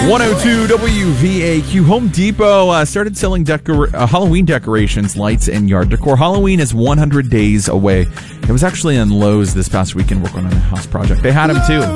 102 WVAQ. Home Depot started selling Halloween decorations, lights, and yard decor. Halloween is 100 days away. It was actually on Lowe's this past weekend working on a house project. They had them too.